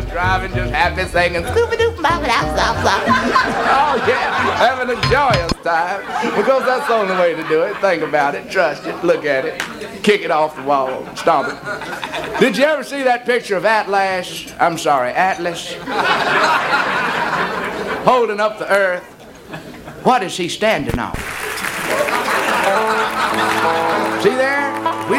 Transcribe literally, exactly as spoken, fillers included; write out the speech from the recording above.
driving, just happy, singing, scooby-doo-bop-it-out-stop-stop. Oh, yeah, having a joyous time, because that's the only way to do it. Think about it, trust it, look at it, kick it off the wall, stomp it. Did you ever see that picture of Atlas? I'm sorry, Atlas? Holding up the earth. What is he standing on? See there? We